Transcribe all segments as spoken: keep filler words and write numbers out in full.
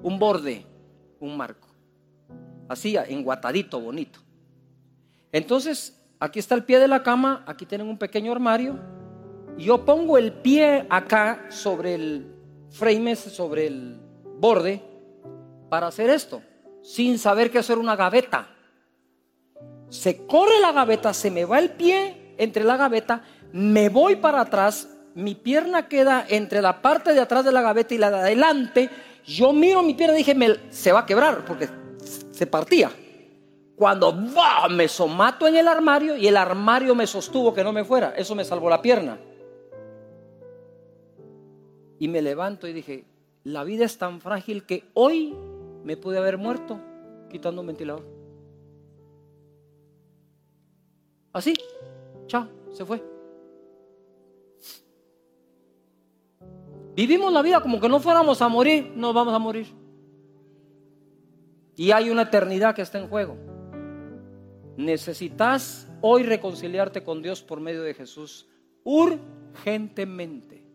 un borde, un marco, así enguatadito, bonito. Entonces, aquí está el pie de la cama, aquí tienen un pequeño armario, y yo pongo el pie acá sobre el frame, sobre el borde, para hacer esto, sin saber que eso era una gaveta. Se corre la gaveta, se me va el pie entre la gaveta, me voy para atrás, mi pierna queda entre la parte de atrás de la gaveta y la de adelante. Yo miro mi pierna y dije, me, se va a quebrar porque se partía. Cuando ¡bah!, me somato en el armario y el armario me sostuvo que no me fuera. Eso me salvó la pierna. Y me levanto y dije, la vida es tan frágil que hoy me pude haber muerto quitando un ventilador. Así, chao, se fue. Vivimos la vida como que no fuéramos a morir, nos vamos a morir. Y hay una eternidad que está en juego. Necesitas hoy reconciliarte con Dios por medio de Jesús urgentemente.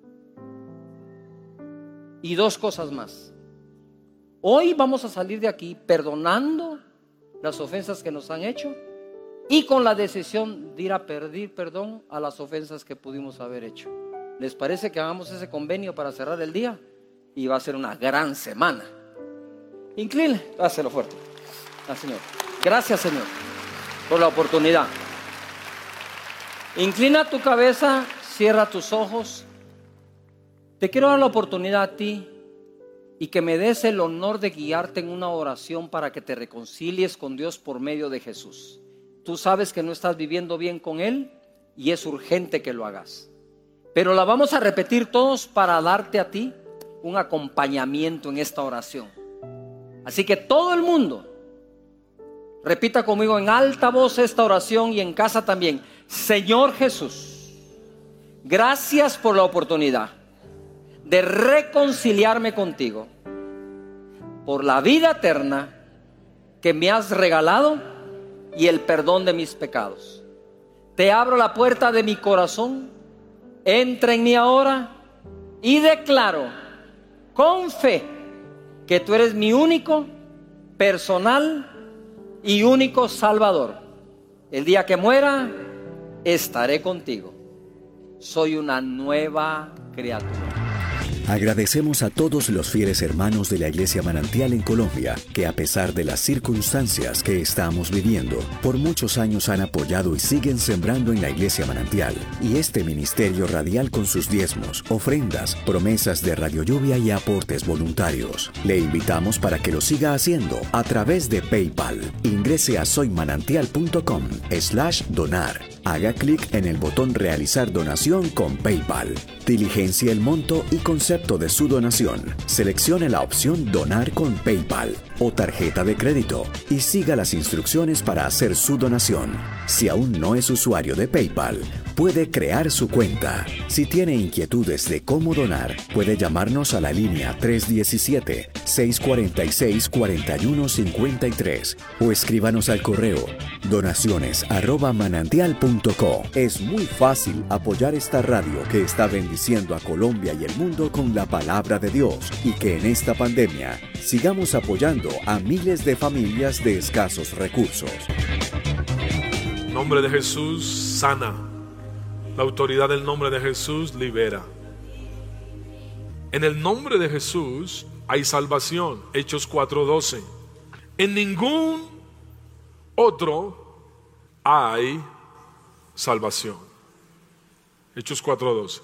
Y dos cosas más. Hoy vamos a salir de aquí perdonando las ofensas que nos han hecho y con la decisión de ir a pedir perdón a las ofensas que pudimos haber hecho. ¿Les parece que hagamos ese convenio para cerrar el día? Y va a ser una gran semana. Incline, hácelo fuerte al Señor. Gracias, Señor, por la oportunidad. Inclina tu cabeza, cierra tus ojos. Te quiero dar la oportunidad a ti y que me des el honor de guiarte en una oración para que te reconcilies con Dios por medio de Jesús. Tú sabes que no estás viviendo bien con Él y es urgente que lo hagas. Pero la vamos a repetir todos para darte a ti un acompañamiento en esta oración. Así que todo el mundo repita conmigo en alta voz esta oración y en casa también. Señor Jesús, gracias por la oportunidad de reconciliarme contigo, por la vida eterna que me has regalado y el perdón de mis pecados. Te abro la puerta de mi corazón. Entra en mí ahora y declaro con fe que tú eres mi único, personal y único Salvador. El día que muera, estaré contigo. Soy una nueva criatura. Agradecemos a todos los fieles hermanos de la Iglesia Manantial en Colombia, que a pesar de las circunstancias que estamos viviendo, por muchos años han apoyado y siguen sembrando en la Iglesia Manantial y este ministerio radial con sus diezmos, ofrendas, promesas de Radio Lluvia y aportes voluntarios. Le invitamos para que lo siga haciendo a través de PayPal. Ingrese a soymanantial.com slash donar. Haga clic en el botón Realizar donación con PayPal. Diligencia el monto y concepto de su donación. Seleccione la opción Donar con PayPal o tarjeta de crédito y siga las instrucciones para hacer su donación. Si aún no es usuario de PayPal, puede crear su cuenta. Si tiene inquietudes de cómo donar, puede llamarnos a la línea tres uno siete, seis cuatro seis, cuatro uno cinco tres o escríbanos al correo donaciones arroba manantial punto co. Es muy fácil apoyar esta radio que está bendiciendo a Colombia y el mundo con la palabra de Dios y que en esta pandemia sigamos apoyando a miles de familias de escasos recursos. En nombre de Jesús sana. La autoridad del nombre de Jesús libera. En el nombre de Jesús hay salvación. Hechos cuatro doce. En ningún otro hay salvación. Hechos cuatro doce.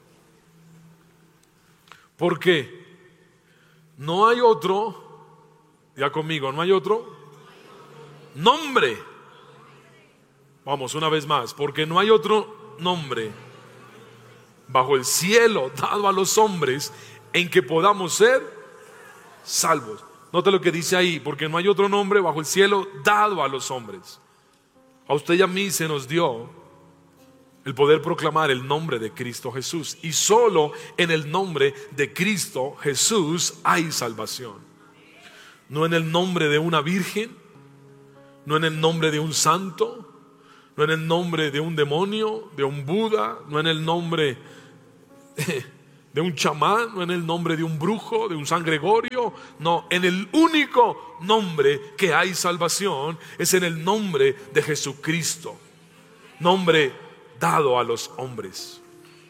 ¿Por qué? No hay otro, ya conmigo, no hay otro nombre. Vamos, una vez más, porque no hay otro nombre bajo el cielo dado a los hombres en que podamos ser salvos. Note lo que dice ahí, porque no hay otro nombre bajo el cielo dado a los hombres. A usted y a mí se nos dio el poder proclamar el nombre de Cristo Jesús, y solo en el nombre de Cristo Jesús hay salvación. No en el nombre de una virgen, no en el nombre de un santo, no en el nombre de un demonio, de un Buda, no en el nombre de un chamán, no en el nombre de un brujo, de un San Gregorio, no, en el único nombre que hay salvación es en el nombre de Jesucristo, nombre dado a los hombres.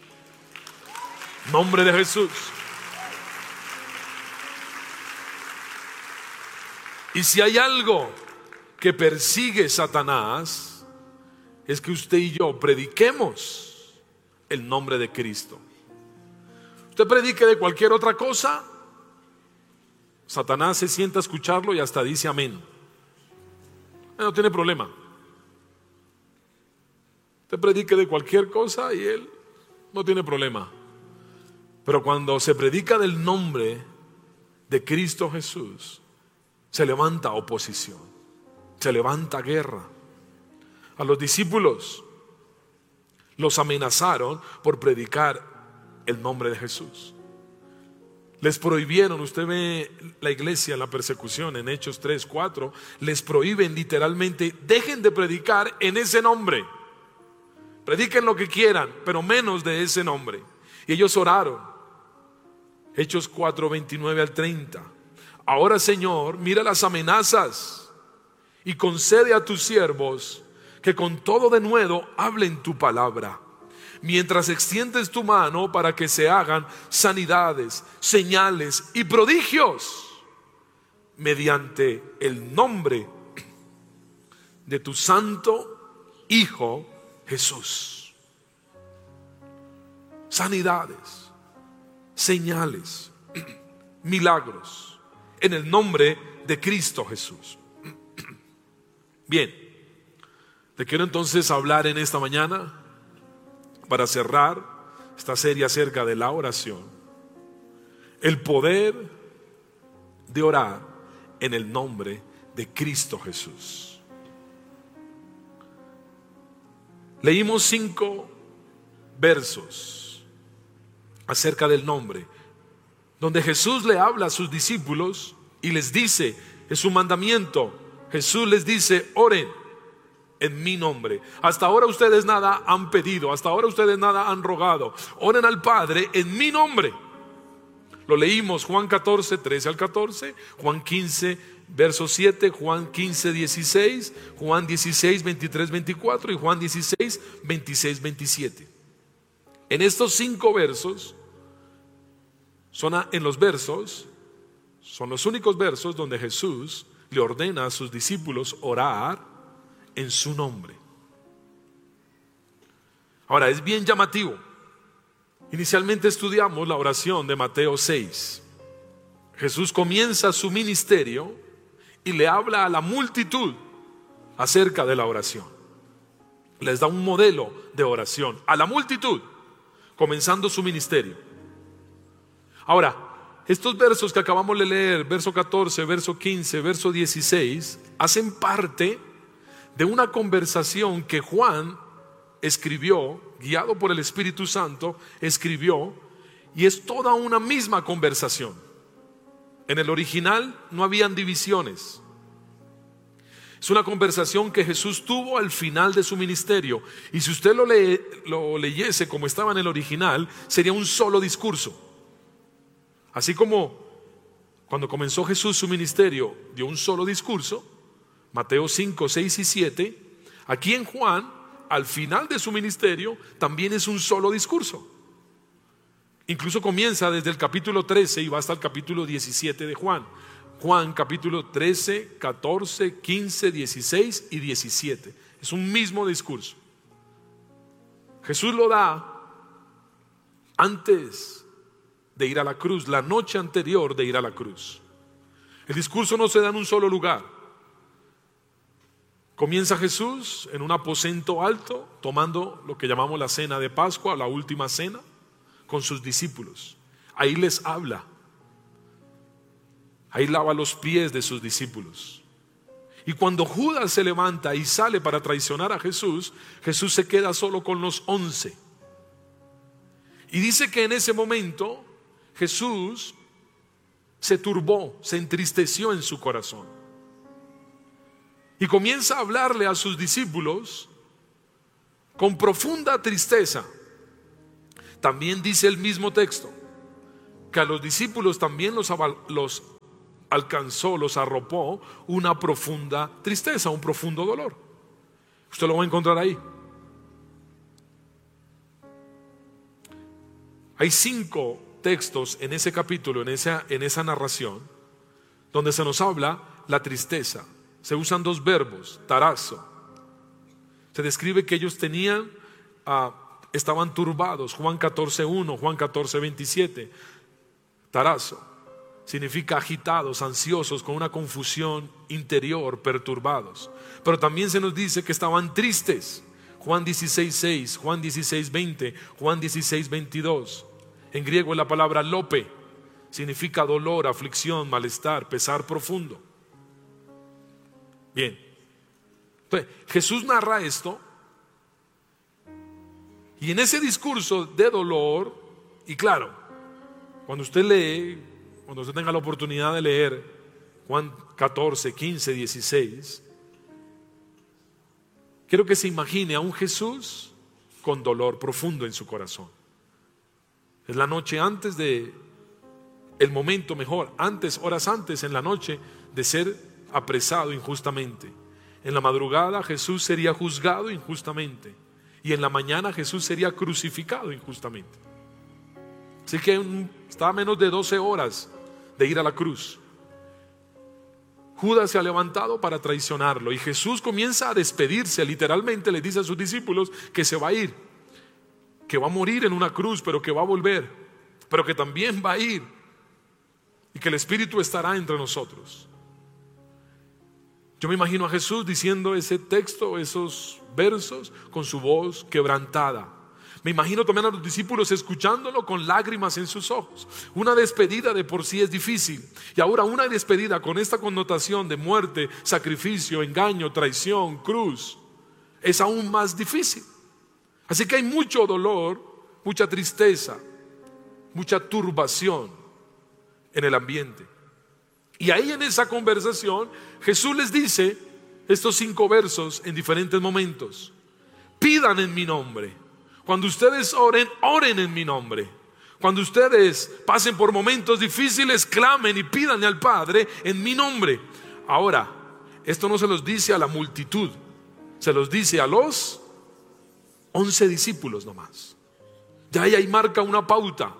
Nombre de Jesús. Y si hay algo que persigue Satanás, es que usted y yo prediquemos el nombre de Cristo. Usted predique de cualquier otra cosa, Satanás se sienta a escucharlo y hasta dice amén. No tiene problema. Usted predique de cualquier cosa y él no tiene problema. Pero cuando se predica del nombre de Cristo Jesús, se levanta oposición, se levanta guerra. A los discípulos los amenazaron por predicar el nombre de Jesús. Les prohibieron, usted ve la iglesia en la persecución en Hechos tres, cuatro, les prohíben literalmente, dejen de predicar en ese nombre. Prediquen lo que quieran, pero menos de ese nombre. Y ellos oraron. Hechos cuatro, veintinueve al treinta. Ahora, Señor, mira las amenazas y concede a tus siervos que con todo denuedo hablen tu palabra, mientras extiendes tu mano para que se hagan sanidades, señales y prodigios mediante el nombre de tu santo Hijo Jesús. Sanidades, señales, milagros en el nombre de Cristo Jesús. Bien, te quiero entonces hablar en esta mañana, para cerrar esta serie acerca de la oración, el poder de orar en el nombre de Cristo Jesús. Leímos cinco versos acerca del nombre, donde Jesús le habla a sus discípulos y les dice, es un mandamiento, Jesús les dice, oren en mi nombre. Hasta ahora ustedes nada han pedido, hasta ahora ustedes nada han rogado. Oren al Padre en mi nombre. Lo leímos Juan catorce, trece al catorce, Juan quince, verso siete, Juan quince, dieciséis, Juan dieciséis, veintitrés, veinticuatro y Juan dieciséis, veintiséis, veintisiete. En estos cinco versos, son a, en los versos, son los únicos versos donde Jesús le ordena a sus discípulos orar en su nombre. Ahora, es bien llamativo. Inicialmente estudiamos la oración de Mateo seis. Jesús comienza su ministerio y le habla a la multitud acerca de la oración. Les da un modelo de oración a la multitud, comenzando su ministerio. Ahora, estos versos que acabamos de leer, verso catorce, verso quince, verso dieciséis, hacen parte de una conversación que Juan escribió, guiado por el Espíritu Santo, escribió, y es toda una misma conversación. En el original no habían divisiones. Es una conversación que Jesús tuvo al final de su ministerio, y si usted lo, lee, lo leyese como estaba en el original, sería un solo discurso. Así como cuando comenzó Jesús su ministerio dio un solo discurso, Mateo cinco, seis y siete, aquí en Juan, al final de su ministerio, también es un solo discurso. Incluso comienza desde el capítulo trece y va hasta el capítulo diecisiete de Juan. Juan capítulo trece, catorce, quince, dieciséis y diecisiete. Es un mismo discurso. Jesús lo da antes de ir a la cruz, la noche anterior de ir a la cruz. El discurso no se da en un solo lugar. Comienza Jesús en un aposento alto, tomando lo que llamamos la cena de Pascua, la última cena, con sus discípulos. Ahí les habla. Ahí lava los pies de sus discípulos. Y cuando Judas se levanta y sale para traicionar a Jesús, Jesús se queda solo con los once. Y dice que en ese momento Jesús se turbó, se entristeció en su corazón. Y comienza a hablarle a sus discípulos con profunda tristeza. También dice el mismo texto que a los discípulos también los, los alcanzó, los arropó una profunda tristeza, un profundo dolor. Usted lo va a encontrar ahí. Hay cinco textos en ese capítulo, en esa, en esa narración, donde se nos habla la tristeza. Se usan dos verbos, tarazo. Se describe que ellos tenían, uh, estaban turbados. Juan catorce uno, Juan catorce veintisiete. Tarazo significa agitados, ansiosos, con una confusión interior, perturbados. Pero también se nos dice que estaban tristes. Juan dieciséis seis, Juan dieciséis veinte, Juan dieciséis veintidós. En griego es la palabra lope, significa dolor, aflicción, malestar, pesar profundo. Bien, entonces Jesús narra esto, y en ese discurso de dolor, y claro, cuando usted lee, cuando usted tenga la oportunidad de leer Juan catorce, quince, dieciséis, quiero que se imagine a un Jesús con dolor profundo en su corazón. Es la noche antes de, el momento mejor, antes, horas antes en la noche de ser apresado injustamente. En la madrugada Jesús sería juzgado injustamente, y en la mañana Jesús sería crucificado injustamente. Así que estaba a menos de doce horas de ir a la cruz. Judas se ha levantado para traicionarlo, y Jesús comienza a despedirse. Literalmente le dice a sus discípulos que se va a ir, que va a morir en una cruz, pero que va a volver, pero que también va a ir, y que el Espíritu estará entre nosotros. Yo me imagino a Jesús diciendo ese texto, esos versos, con su voz quebrantada. Me imagino también a los discípulos escuchándolo con lágrimas en sus ojos. Una despedida de por sí es difícil, y ahora una despedida con esta connotación de muerte, sacrificio, engaño, traición, cruz, es aún más difícil. Así que hay mucho dolor, mucha tristeza, mucha turbación en el ambiente. Y ahí en esa conversación Jesús les dice estos cinco versos en diferentes momentos. Pidan en mi nombre. Cuando ustedes oren, oren en mi nombre. Cuando ustedes pasen por momentos difíciles, clamen y pidan al Padre en mi nombre. Ahora, esto no se los dice a la multitud, se los dice a los once discípulos nomás. Ya ahí marca una pauta.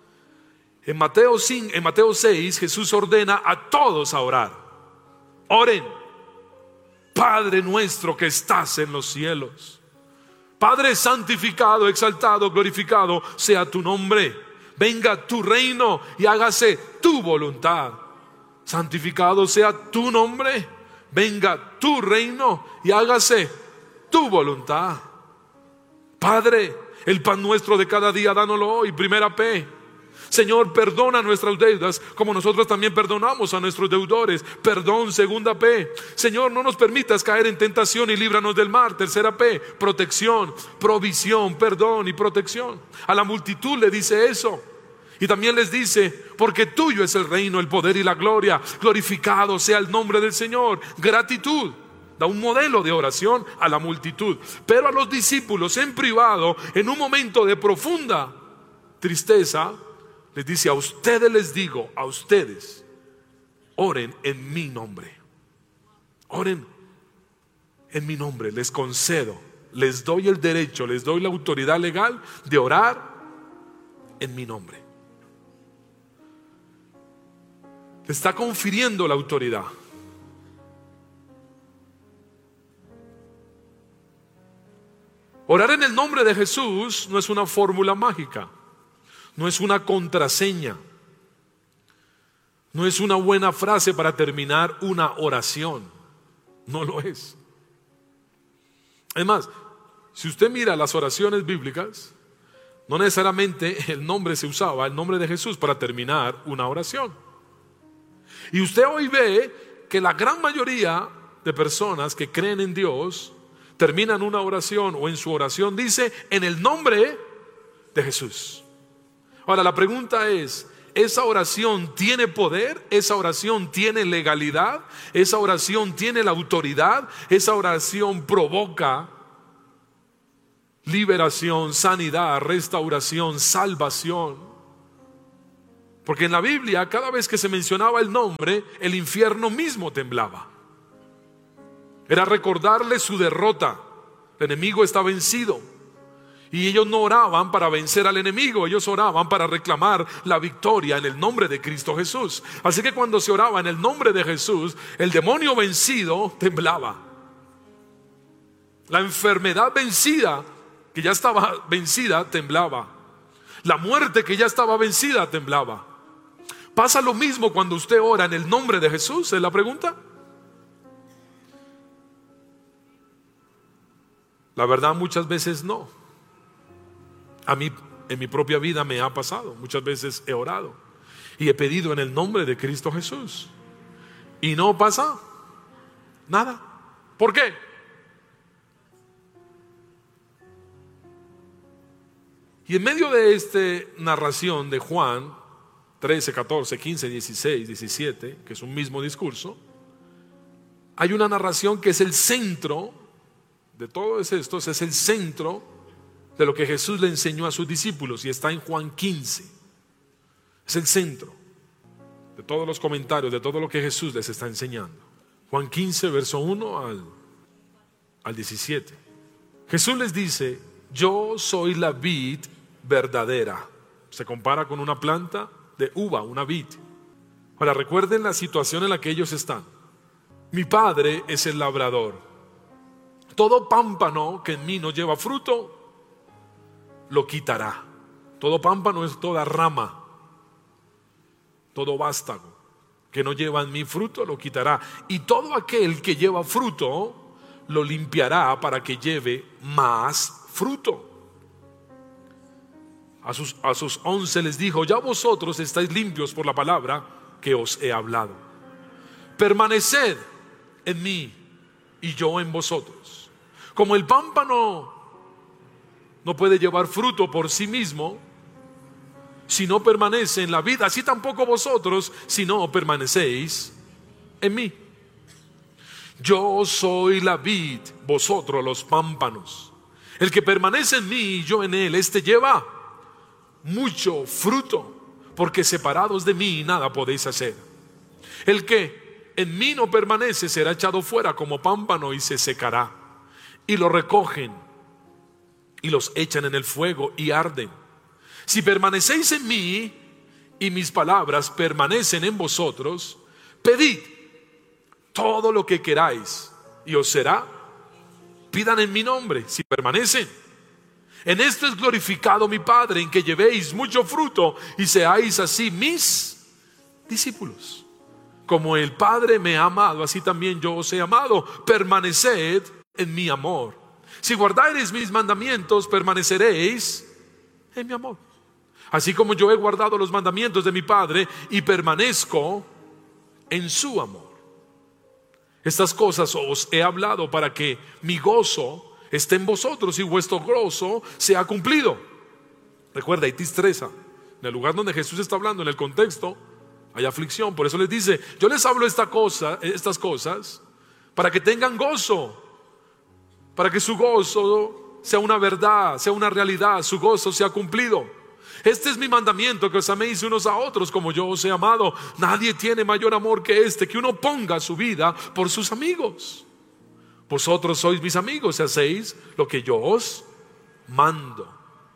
En Mateo cinco, en Mateo seis, Jesús ordena a todos a orar. Oren. Padre nuestro que estás en los cielos. Padre santificado, exaltado, glorificado sea tu nombre. Venga tu reino y hágase tu voluntad. Santificado sea tu nombre. Venga tu reino y hágase tu voluntad. Padre, el pan nuestro de cada día, dánoslo hoy. Primera P. Señor, perdona nuestras deudas como nosotros también perdonamos a nuestros deudores. Perdón, segunda P. Señor, no nos permitas caer en tentación y líbranos del mal. Tercera P, protección, provisión, perdón y protección. A la multitud le dice eso. Y también les dice, porque tuyo es el reino, el poder y la gloria. Glorificado sea el nombre del Señor. Gratitud. Da un modelo de oración a la multitud. Pero a los discípulos en privado, en un momento de profunda tristeza, les dice, a ustedes les digo, a ustedes, oren en mi nombre. Oren en mi nombre, les concedo, les doy el derecho, les doy la autoridad legal de orar en mi nombre. Le está confiriendo la autoridad. Orar en el nombre de Jesús no es una fórmula mágica. No es una contraseña. No es una buena frase para terminar una oración. No lo es. Además, si usted mira las oraciones bíblicas, no necesariamente el nombre se usaba, el nombre de Jesús, para terminar una oración. Y usted hoy ve que la gran mayoría de personas que creen en Dios terminan una oración o en su oración dice, en el nombre de Jesús. Ahora la pregunta es, ¿esa oración tiene poder? ¿Esa oración tiene legalidad? ¿Esa oración tiene la autoridad? ¿Esa oración provoca liberación, sanidad, restauración, salvación? Porque en la Biblia, cada vez que se mencionaba el nombre, el infierno mismo temblaba. Era recordarle su derrota. El enemigo está vencido. Y ellos no oraban para vencer al enemigo, ellos oraban para reclamar la victoria en el nombre de Cristo Jesús. Así que cuando se oraba en el nombre de Jesús, el demonio vencido temblaba. La enfermedad vencida, que ya estaba vencida, temblaba. La muerte que ya estaba vencida, temblaba. ¿Pasa lo mismo cuando usted ora en el nombre de Jesús? ¿Es la pregunta? La verdad, muchas veces no. A mí, en mi propia vida me ha pasado. Muchas veces he orado y he pedido en el nombre de Cristo Jesús y no pasa nada. ¿Por qué? Y en medio de esta narración de Juan trece, catorce, quince, dieciséis, diecisiete, que es un mismo discurso, hay una narración que es el centro de todos estos, es el centro de lo que Jesús le enseñó a sus discípulos, y está en Juan quince. Es el centro de todos los comentarios, de todo lo que Jesús les está enseñando. Juan quince, verso uno al, al diecisiete. Jesús les dice: yo soy la vid verdadera. Se compara con una planta de uva, una vid. Ahora recuerden la situación en la que ellos están. Mi Padre es el labrador. Todo pámpano que en mí no lleva fruto, lo quitará. Todo pámpano es toda rama, todo vástago que no lleva en mí fruto, lo quitará. Y todo aquel que lleva fruto, lo limpiará para que lleve más fruto. A sus, a sus once les dijo: ya vosotros estáis limpios por la palabra que os he hablado. Permaneced en mí y yo en vosotros. Como el pámpano no puede llevar fruto por sí mismo si no permanece en la vid, así tampoco vosotros si no permanecéis en mí. Yo soy la vid, vosotros los pámpanos. El que permanece en mí y yo en él, este lleva mucho fruto, porque separados de mí nada podéis hacer. El que en mí no permanece será echado fuera como pámpano y se secará. Y lo recogen y los echan en el fuego y arden. Si permanecéis en mí y mis palabras permanecen en vosotros, pedid todo lo que queráis y os será. Pidan en mi nombre si permanecen. En esto es glorificado mi Padre, en que llevéis mucho fruto y seáis así mis discípulos. Como el Padre me ha amado, así también yo os he amado. Permaneced en mi amor. Si guardareis mis mandamientos, permaneceréis en mi amor. Así como yo he guardado los mandamientos de mi Padre y permanezco en su amor. Estas cosas os he hablado para que mi gozo esté en vosotros y vuestro gozo sea cumplido. Recuerda, hay tistreza. En el lugar donde Jesús está hablando, en el contexto, hay aflicción. Por eso les dice: yo les hablo esta cosa, estas cosas para que tengan gozo, para que su gozo sea una verdad, sea una realidad, su gozo sea cumplido. Este es mi mandamiento, que os améis unos a otros como yo os he amado. Nadie tiene mayor amor que este, que uno ponga su vida por sus amigos. Vosotros sois mis amigos si hacéis lo que yo os mando.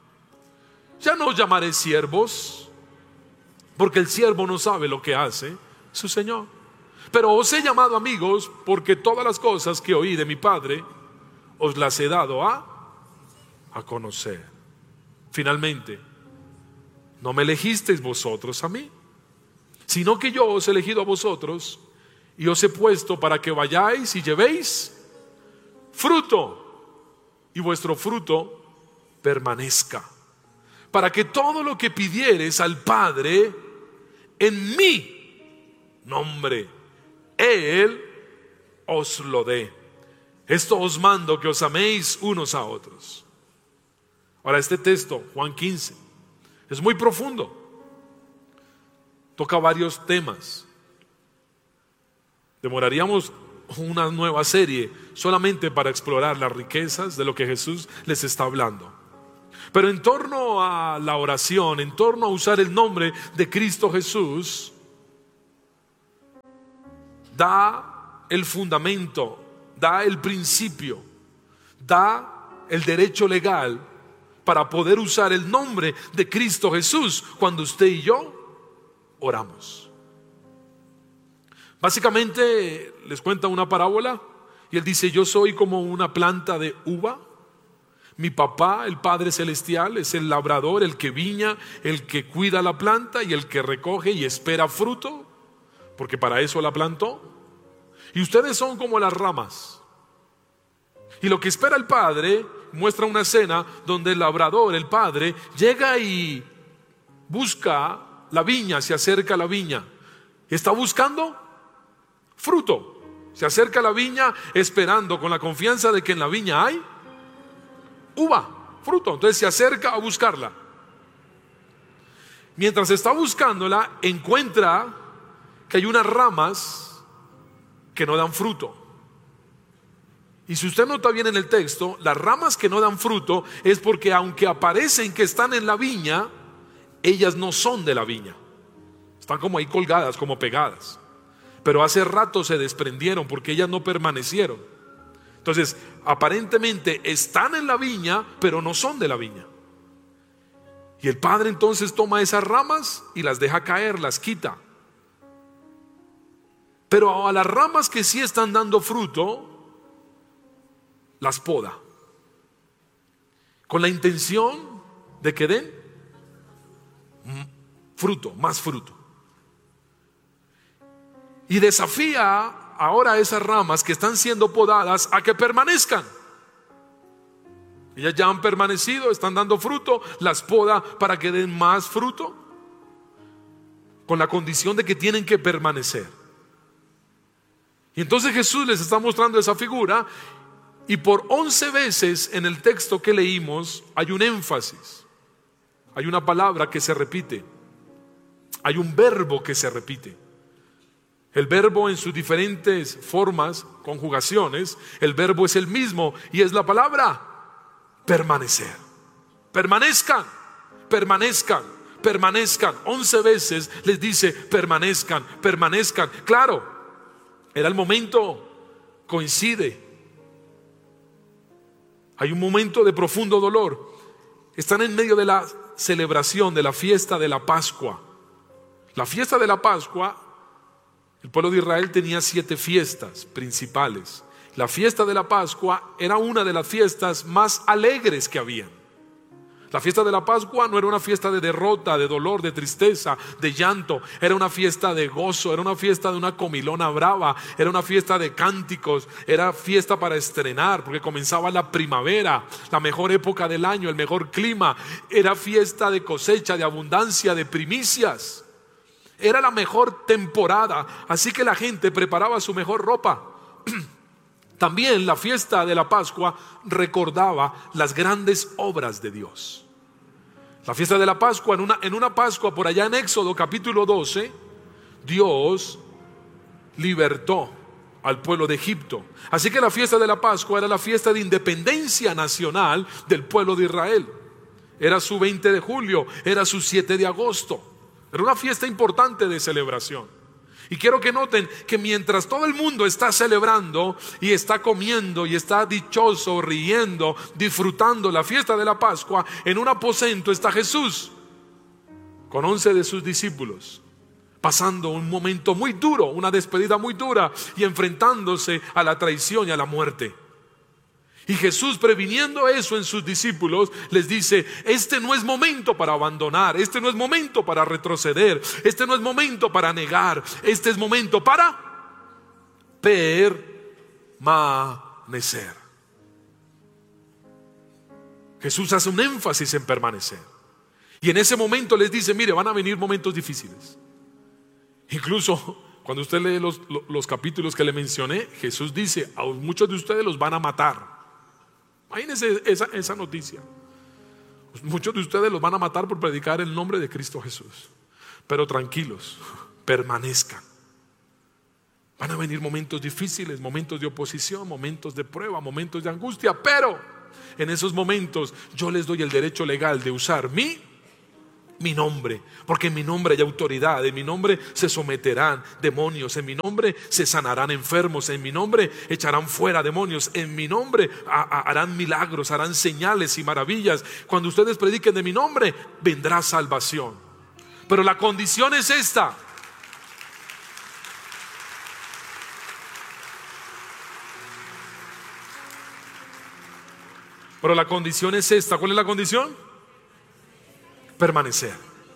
Ya no os llamaré siervos, porque el siervo no sabe lo que hace su Señor. Pero os he llamado amigos, porque todas las cosas que oí de mi Padre os las he dado a, a conocer. Finalmente, no me elegisteis vosotros a mí, sino que yo os he elegido a vosotros y os he puesto para que vayáis y llevéis fruto, y vuestro fruto permanezca, para que todo lo que pidiereis al Padre en mi nombre, Él os lo dé. Esto os mando, que os améis unos a otros. Ahora, este texto, Juan quince, es muy profundo. Toca varios temas. Demoraríamos una nueva serie solamente para explorar las riquezas de lo que Jesús les está hablando. Pero en torno a la oración, en torno a usar el nombre de Cristo Jesús, da el fundamento, da el principio, da el derecho legal para poder usar el nombre de Cristo Jesús cuando usted y yo oramos. Básicamente les cuenta una parábola y él dice: yo soy como una planta de uva. Mi papá, el Padre Celestial, es el labrador, el que viña, el que cuida la planta y el que recoge y espera fruto, porque para eso la plantó. Y ustedes son como las ramas. Y lo que espera el Padre, muestra una escena donde el labrador, el Padre, llega y busca la viña, se acerca a la viña. Está buscando fruto. Se acerca a la viña esperando con la confianza de que en la viña hay uva, fruto. Entonces se acerca a buscarla. Mientras está buscándola, encuentra que hay unas ramas que no dan fruto. Y si usted nota bien en el texto, las ramas que no dan fruto es porque aunque aparecen que están en la viña, ellas no son de la viña. Están como ahí colgadas, como pegadas. Pero hace rato se desprendieron porque ellas no permanecieron. Entonces, aparentemente están en la viña, pero no son de la viña. Y el Padre entonces toma esas ramas y las deja caer, las quita. Pero a las ramas que sí están dando fruto, las poda, con la intención de que den fruto, más fruto. Y desafía ahora a esas ramas que están siendo podadas a que permanezcan. Ellas ya han permanecido, están dando fruto, las poda para que den más fruto, con la condición de que tienen que permanecer. Y entonces Jesús les está mostrando esa figura. Y por once veces en el texto que leímos hay un énfasis, hay una palabra que se repite, hay un verbo que se repite. El verbo en sus diferentes formas, conjugaciones, el verbo es el mismo y es la palabra permanecer. Permanezcan, permanezcan, permanezcan. Once veces les dice permanezcan, permanezcan. Claro, era el momento, coincide. Hay un momento de profundo dolor. Están en medio de la celebración de la fiesta de la Pascua. La fiesta de la Pascua, el pueblo de Israel tenía siete fiestas principales. La fiesta de la Pascua era una de las fiestas más alegres que había. La fiesta de la Pascua no era una fiesta de derrota, de dolor, de tristeza, de llanto. Era una fiesta de gozo, era una fiesta de una comilona brava, era una fiesta de cánticos, era fiesta para estrenar, porque comenzaba la primavera, la mejor época del año, el mejor clima. Era fiesta de cosecha, de abundancia, de primicias. Era la mejor temporada, así que la gente preparaba su mejor ropa. También la fiesta de la Pascua recordaba las grandes obras de Dios. La fiesta de la Pascua, en una, en una Pascua por allá en Éxodo capítulo doce, Dios libertó al pueblo de Egipto. Así que la fiesta de la Pascua era la fiesta de independencia nacional del pueblo de Israel. Era su veinte de julio, era su siete de agosto. Era una fiesta importante de celebración. Y quiero que noten que mientras todo el mundo está celebrando y está comiendo y está dichoso, riendo, disfrutando la fiesta de la Pascua, en un aposento está Jesús con once de sus discípulos, pasando un momento muy duro, una despedida muy dura y enfrentándose a la traición y a la muerte. Y Jesús, previniendo eso en sus discípulos, les dice: este no es momento para abandonar, este no es momento para retroceder, este no es momento para negar, este es momento para permanecer. Jesús hace un énfasis en permanecer. Y en ese momento les dice: mire, van a venir momentos difíciles. Incluso cuando usted lee los, los, los capítulos que le mencioné, Jesús dice: a muchos de ustedes los van a matar. Imagínense esa, esa noticia. Muchos de ustedes los van a matar por predicar el nombre de Cristo Jesús. Pero tranquilos, permanezcan. Van a venir momentos difíciles, momentos de oposición, momentos de prueba, momentos de angustia, pero en esos momentos yo les doy el derecho legal de usar mi, mi nombre, porque en mi nombre hay autoridad, en mi nombre se someterán demonios, en mi nombre se sanarán enfermos, en mi nombre echarán fuera demonios, en mi nombre a, a, harán milagros, harán señales y maravillas. Cuando ustedes prediquen de mi nombre, vendrá salvación. Pero la condición es esta: Pero la condición es esta. ¿Cuál es la condición? Permanecer.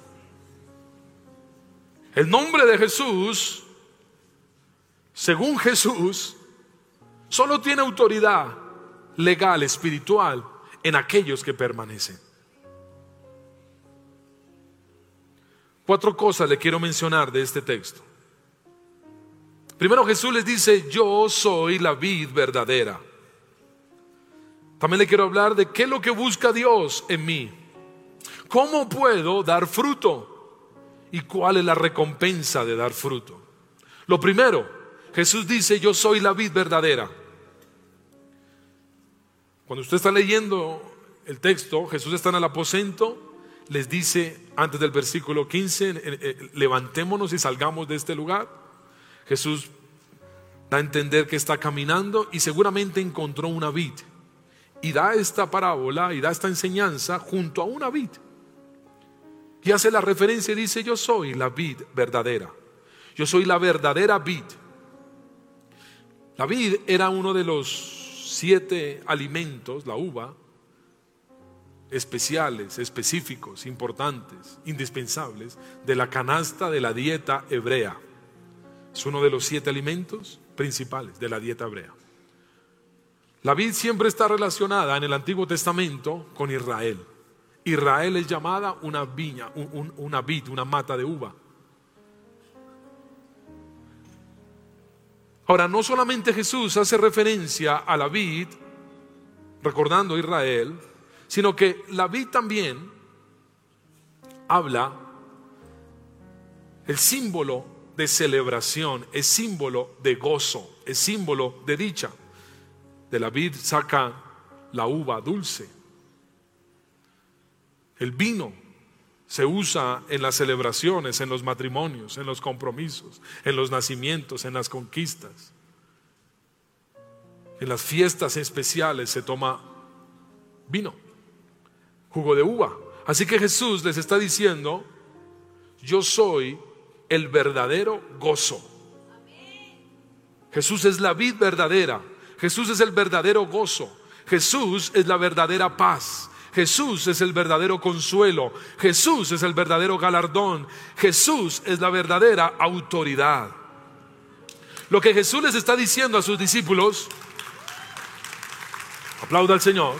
El nombre de Jesús, según Jesús, solo tiene autoridad legal, espiritual, en aquellos que permanecen. Cuatro cosas le quiero mencionar de este texto. Primero, Jesús les dice: yo soy la vid verdadera. También le quiero hablar de qué es lo que busca Dios en mí. ¿Cómo puedo dar fruto? ¿Y cuál es la recompensa de dar fruto? Lo primero, Jesús dice: yo soy la vid verdadera. Cuando usted está leyendo el texto, Jesús está en el aposento, les dice antes del versículo quince, eh, eh, levantémonos y salgamos de este lugar. Jesús da a entender que está caminando y seguramente encontró una vid. Y da esta parábola y da esta enseñanza junto a una vid. Y hace la referencia y dice: yo soy la vid verdadera. Yo soy la verdadera vid. La vid era uno de los siete alimentos, la uva, especiales, específicos, importantes, indispensables de la canasta de la dieta hebrea. Es uno de los siete alimentos principales de la dieta hebrea. La vid siempre está relacionada en el Antiguo Testamento con Israel. Israel es llamada una viña, un, un, una vid, una mata de uva. Ahora, no solamente Jesús hace referencia a la vid, recordando a Israel, sino que la vid también habla, el símbolo de celebración, es símbolo de gozo, es símbolo de dicha. De la vid saca la uva dulce. El vino se usa en las celebraciones, en los matrimonios, en los compromisos, en los nacimientos, en las conquistas. En las fiestas especiales se toma vino, jugo de uva. Así que Jesús les está diciendo: yo soy el verdadero gozo. Jesús es la vid verdadera. Jesús es el verdadero gozo. Jesús es la verdadera paz. Jesús es el verdadero consuelo. Jesús es el verdadero galardón. Jesús es la verdadera autoridad. Lo que Jesús les está diciendo a sus discípulos, aplauda al Señor,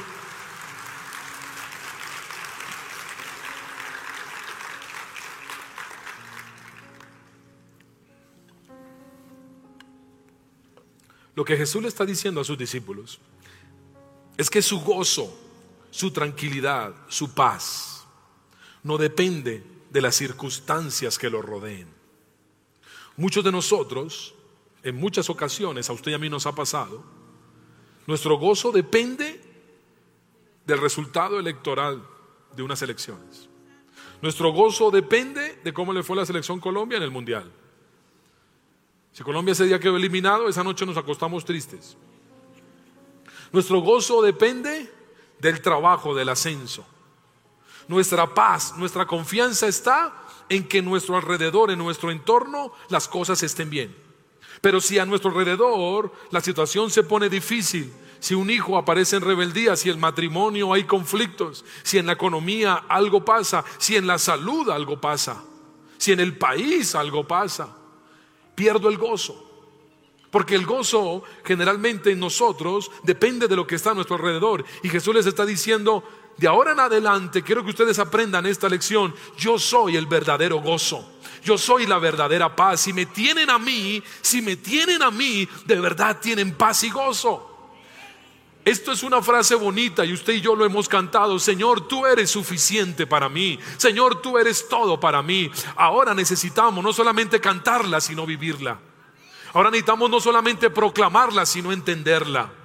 lo que Jesús le está diciendo a sus discípulos es que su gozo, su tranquilidad, su paz no depende de las circunstancias que lo rodeen. Muchos de nosotros, en muchas ocasiones, a usted y a mí nos ha pasado, nuestro gozo depende del resultado electoral de unas elecciones. Nuestro gozo depende de cómo le fue a la selección Colombia en el Mundial. Si Colombia ese día quedó eliminado, esa noche nos acostamos tristes. Nuestro gozo depende del trabajo, del ascenso. Nuestra paz, nuestra confianza está en que en nuestro alrededor, en nuestro entorno, las cosas estén bien. Pero si a nuestro alrededor la situación se pone difícil, si un hijo aparece en rebeldía, si en el matrimonio hay conflictos, si en la economía algo pasa, si en la salud algo pasa, si en el país algo pasa, pierdo el gozo. Porque el gozo generalmente en nosotros depende de lo que está a nuestro alrededor. Y Jesús les está diciendo: de ahora en adelante quiero que ustedes aprendan esta lección. Yo soy el verdadero gozo. Yo soy la verdadera paz. Si me tienen a mí, si me tienen a mí, de verdad tienen paz y gozo. Esto es una frase bonita y usted y yo lo hemos cantado. Señor, tú eres suficiente para mí. Señor, tú eres todo para mí. Ahora necesitamos no solamente cantarla, sino vivirla. Ahora necesitamos no solamente proclamarla, sino entenderla.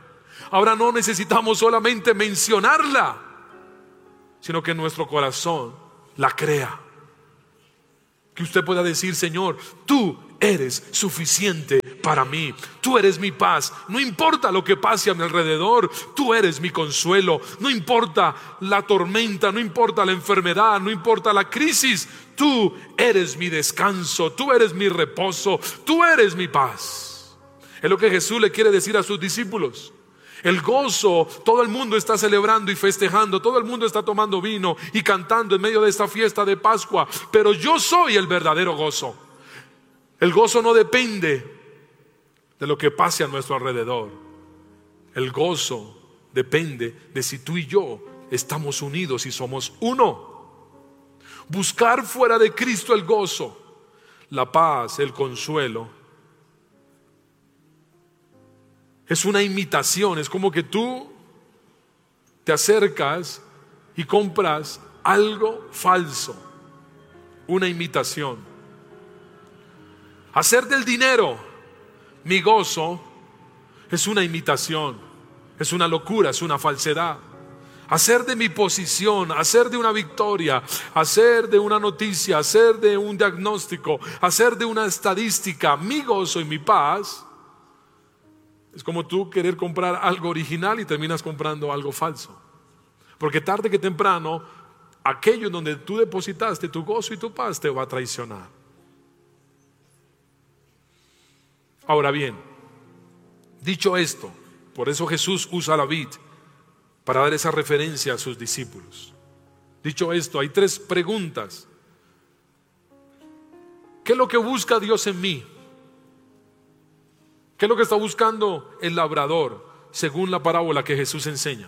Ahora no necesitamos solamente mencionarla, sino que nuestro corazón la crea. Que usted pueda decir: Señor, tú eres suficiente para mí. Tú eres mi paz. No importa lo que pase a mi alrededor, tú eres mi consuelo. No importa la tormenta, no importa la enfermedad, no importa la crisis. Tú eres mi descanso, tú eres mi reposo, tú eres mi paz. Es lo que Jesús le quiere decir a sus discípulos. El gozo, todo el mundo está celebrando y festejando, todo el mundo está tomando vino y cantando en medio de esta fiesta de Pascua, pero yo soy el verdadero gozo. El gozo no depende de lo que pase a nuestro alrededor. El gozo depende de si tú y yo estamos unidos y somos uno. Buscar fuera de Cristo el gozo, la paz, el consuelo, es una imitación. Es como que tú te acercas y compras algo falso, una imitación. Hacer del dinero mi gozo es una imitación, es una locura, es una falsedad. Hacer de mi posición, hacer de una victoria, hacer de una noticia, hacer de un diagnóstico, hacer de una estadística mi gozo y mi paz, es como tú querer comprar algo original y terminas comprando algo falso. Porque tarde que temprano, aquello en donde tú depositaste tu gozo y tu paz te va a traicionar. Ahora bien, dicho esto, por eso Jesús usa la vid para dar esa referencia a sus discípulos. Dicho esto, hay tres preguntas. ¿Qué es lo que busca Dios en mí? ¿Qué es lo que está buscando el labrador según la parábola que Jesús enseña?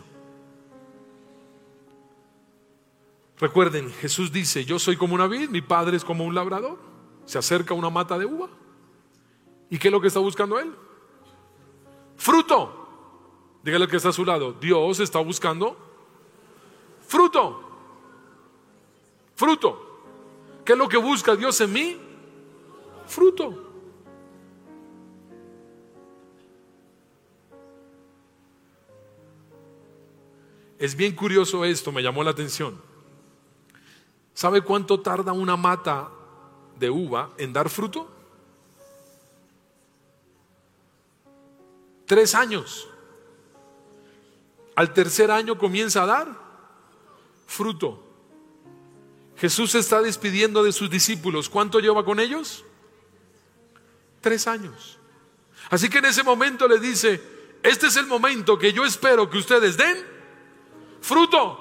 Recuerden, Jesús dice: yo soy como una vid, mi padre es como un labrador. Se acerca a una mata de uva. ¿Y qué es lo que está buscando él? Fruto. Dígale al que está a su lado: Dios está buscando fruto. Fruto. ¿Qué es lo que busca Dios en mí? Fruto. Es bien curioso esto, me llamó la atención. ¿Sabe cuánto tarda una mata de uva en dar fruto? Tres años. Al tercer año comienza a dar fruto. Jesús se está despidiendo de sus discípulos. ¿Cuánto lleva con ellos? Tres años. Así que en ese momento les dice: este es el momento que yo espero que ustedes den fruto.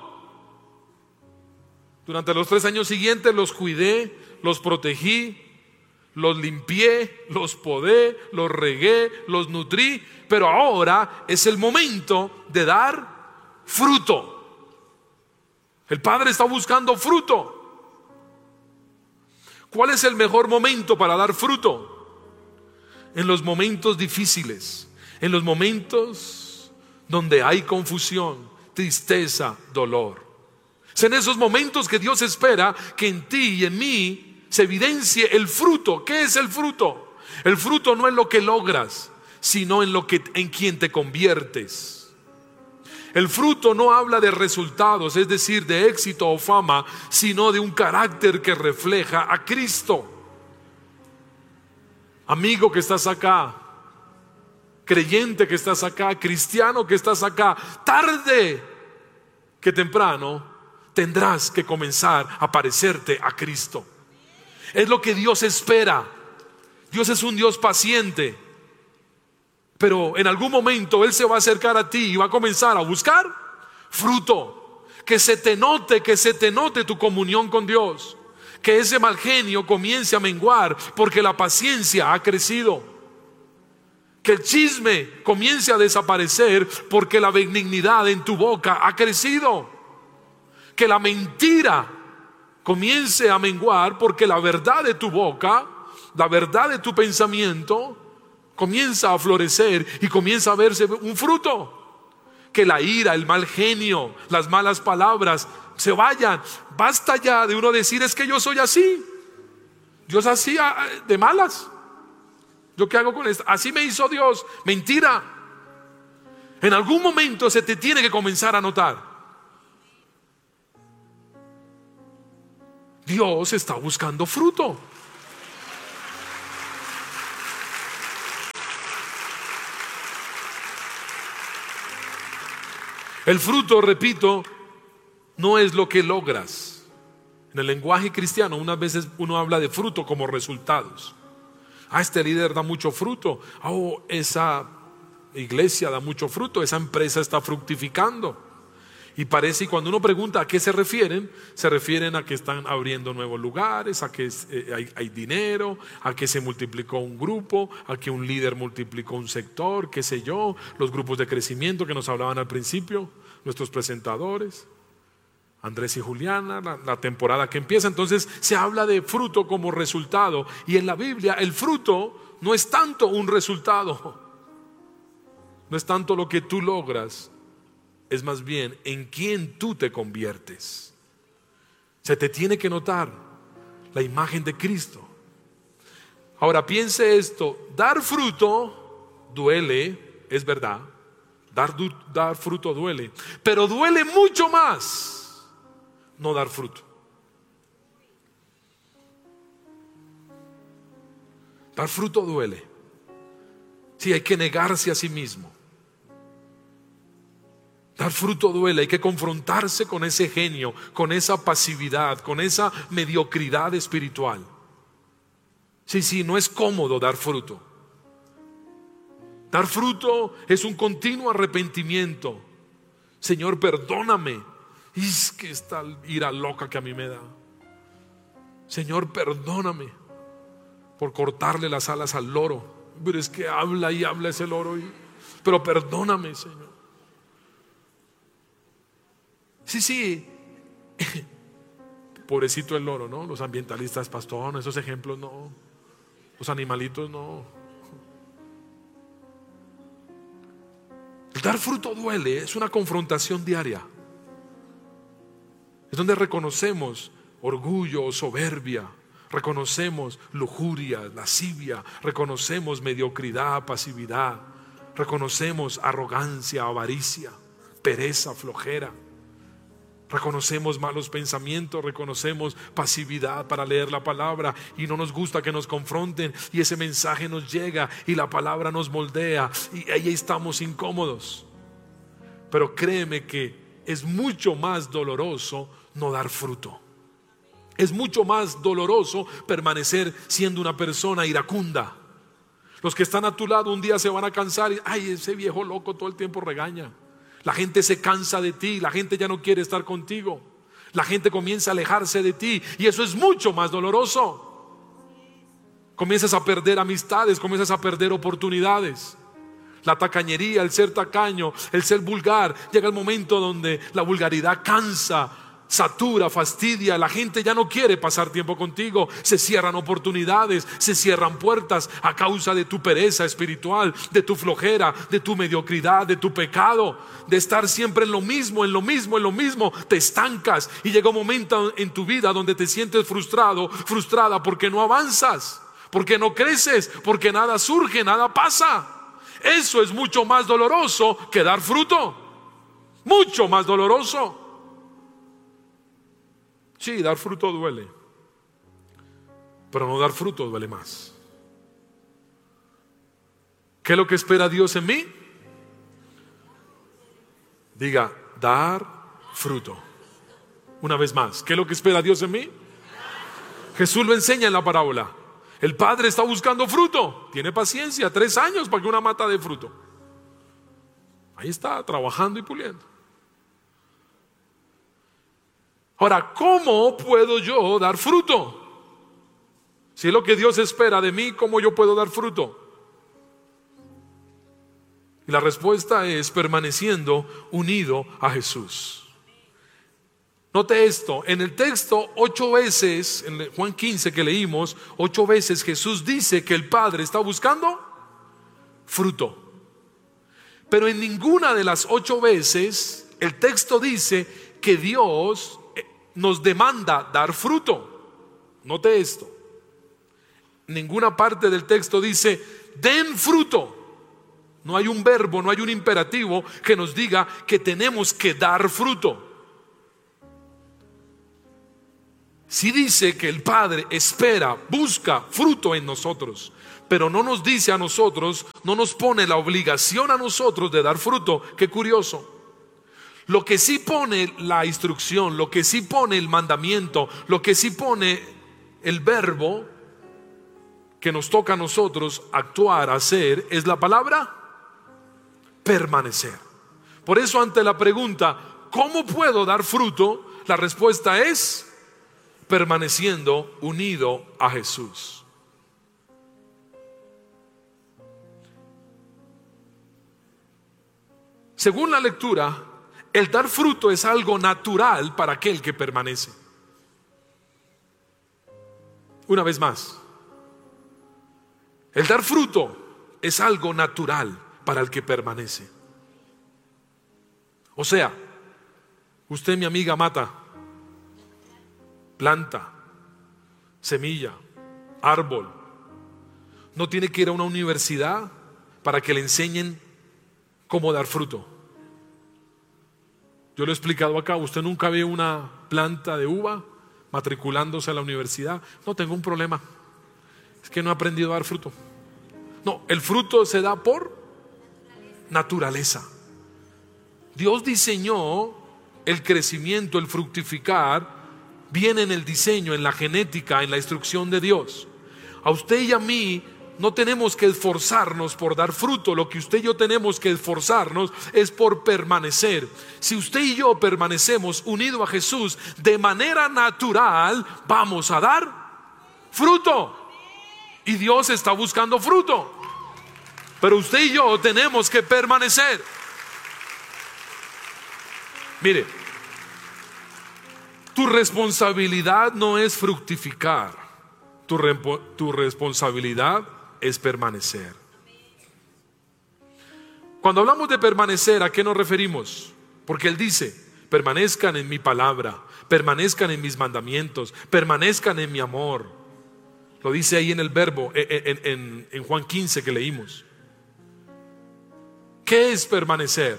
Durante los tres años siguientes los cuidé, los protegí, los limpié, los podé, los regué, los nutrí, pero ahora es el momento de dar fruto. El Padre está buscando fruto. ¿Cuál es el mejor momento para dar fruto? En los momentos difíciles, en los momentos donde hay confusión, tristeza, dolor. Es en esos momentos que Dios espera que en ti y en mí se evidencie el fruto. ¿Qué es el fruto? El fruto no es lo que logras, sino en lo que, en quien te conviertes. El fruto no habla de resultados, es decir, de éxito o fama, sino de un carácter que refleja a Cristo. Amigo que estás acá, creyente que estás acá, cristiano que estás acá, tarde que temprano tendrás que comenzar a parecerte a Cristo. Es lo que Dios espera. Dios es un Dios paciente, pero en algún momento Él se va a acercar a ti y va a comenzar a buscar fruto. Que se te note, que se te note tu comunión con Dios. Que ese mal genio comience a menguar porque la paciencia ha crecido. Que el chisme comience a desaparecer porque la benignidad en tu boca ha crecido. Que la mentira comience a menguar porque la verdad de tu boca, la verdad de tu pensamiento comienza a florecer y comienza a verse un fruto. Que la ira, el mal genio, las malas palabras se vayan. Basta ya de uno decir: es que yo soy así, yo soy así de malas. ¿Yo qué hago con esto? Así me hizo Dios. Mentira. En algún momento se te tiene que comenzar a notar. Dios está buscando fruto. El fruto, repito, no es lo que logras. En el lenguaje cristiano, unas veces uno habla de fruto como resultados. Ah, este líder da mucho fruto. Oh, esa iglesia da mucho fruto. Esa empresa está fructificando. Y parece, y cuando uno pregunta a qué se refieren, se refieren a que están abriendo nuevos lugares, a que eh, hay, hay dinero, a que se multiplicó un grupo, a que un líder multiplicó un sector, qué sé yo, los grupos de crecimiento que nos hablaban al principio, nuestros presentadores, Andrés y Juliana, la, la temporada que empieza. Entonces se habla de fruto como resultado, y en la Biblia el fruto no es tanto un resultado, no es tanto lo que tú logras, es más bien en quién tú te conviertes. Se te tiene que notar la imagen de Cristo. Ahora piense esto: dar fruto duele, es verdad. Dar, dar fruto duele, pero duele mucho más no dar fruto. Dar fruto duele. Sí, hay que negarse a sí mismo. Dar fruto duele, hay que confrontarse con ese genio, con esa pasividad, con esa mediocridad espiritual. Sí, sí, no es cómodo dar fruto. Dar fruto es un continuo arrepentimiento. Señor, perdóname. Y es que esta ira loca que a mí me da. Señor, perdóname por cortarle las alas al loro. Pero es que habla y habla ese loro. Y... pero perdóname, Señor. Sí, sí. Pobrecito el loro, ¿no? Los ambientalistas, pastor, esos ejemplos no. Los animalitos no. El dar fruto duele, es una confrontación diaria. Es donde reconocemos orgullo, soberbia, reconocemos lujuria, lascivia, reconocemos mediocridad, pasividad, reconocemos arrogancia, avaricia, pereza, flojera. Reconocemos malos pensamientos, reconocemos pasividad para leer la palabra y no nos gusta que nos confronten, y ese mensaje nos llega y la palabra nos moldea y ahí estamos incómodos. Pero créeme que es mucho más doloroso no dar fruto. Es mucho más doloroso permanecer siendo una persona iracunda. Los que están a tu lado un día se van a cansar y ay, ese viejo loco todo el tiempo regaña. La gente se cansa de ti, la gente ya no quiere estar contigo, la gente comienza a alejarse de ti y eso es mucho más doloroso. Comienzas a perder amistades, comienzas a perder oportunidades. La tacañería, el ser tacaño, el ser vulgar, llega el momento donde la vulgaridad cansa, satura, fastidia. La gente ya no quiere pasar tiempo contigo. Se cierran oportunidades, se cierran puertas a causa de tu pereza espiritual, de tu flojera, de tu mediocridad, de tu pecado, de estar siempre en lo mismo, en lo mismo, en lo mismo. Te estancas y llega un momento en tu vida donde te sientes frustrado, frustrada porque no avanzas, porque no creces, porque nada surge, nada pasa. Eso es mucho más doloroso que dar fruto. Mucho más doloroso. Sí, dar fruto duele, pero no dar fruto duele más. ¿Qué es lo que espera Dios en mí? Diga, dar fruto. Una vez más, ¿qué es lo que espera Dios en mí? Jesús lo enseña en la parábola. El padre está buscando fruto. Tiene paciencia, tres años para que una mata dé fruto. Ahí está, trabajando y puliendo. Ahora, ¿cómo puedo yo dar fruto? Si es lo que Dios espera de mí, ¿cómo yo puedo dar fruto? Y la respuesta es permaneciendo unido a Jesús. Note esto, en el texto ocho veces, en Juan quince que leímos, ocho veces Jesús dice que el Padre está buscando fruto. Pero en ninguna de las ocho veces el texto dice que Dios nos demanda dar fruto. Note esto. Ninguna parte del texto dice den fruto. No hay un verbo, no hay un imperativo que nos diga que tenemos que dar fruto. Sí dice que el Padre espera, busca fruto en nosotros, pero no nos dice a nosotros, no nos pone la obligación a nosotros de dar fruto. Qué curioso. Lo que sí pone la instrucción, lo que sí pone el mandamiento, lo que sí pone el verbo que nos toca a nosotros actuar, hacer, es la palabra permanecer. Por eso, ante la pregunta, ¿cómo puedo dar fruto?, la respuesta es permaneciendo unido a Jesús. Según la lectura, el dar fruto es algo natural para aquel que permanece. Una vez más, el dar fruto es algo natural para el que permanece. O sea, usted, mi amiga, mata, planta, semilla, árbol. No tiene que ir a una universidad para que le enseñen cómo dar fruto. Yo lo he explicado acá. Usted nunca ve una planta de uva matriculándose a la universidad. No, tengo un problema, es que no he aprendido a dar fruto. No, el fruto se da por naturaleza. Dios diseñó el crecimiento, el fructificar, viene en el diseño, en la genética, en la instrucción de Dios. A usted y a mí no tenemos que esforzarnos por dar fruto. Lo que usted y yo tenemos que esforzarnos es por permanecer. Si usted y yo permanecemos unidos a Jesús, de manera natural vamos a dar fruto. Y Dios está buscando fruto, pero usted y yo tenemos que permanecer. Mire, tu responsabilidad no es fructificar, tu, tu responsabilidad es permanecer. Cuando hablamos de permanecer, ¿a qué nos referimos? Porque Él dice, permanezcan en mi palabra, permanezcan en mis mandamientos, permanezcan en mi amor. Lo dice ahí en el verbo, en, en, en Juan quince que leímos. ¿Qué es permanecer?